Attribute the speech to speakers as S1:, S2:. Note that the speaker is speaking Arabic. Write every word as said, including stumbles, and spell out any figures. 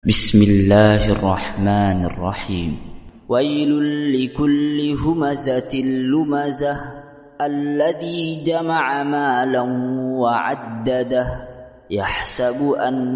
S1: بسم الله الرحمن الرحيم. ويل لكل همزة لمزة الذي جمع مالا وعدده يحسب أن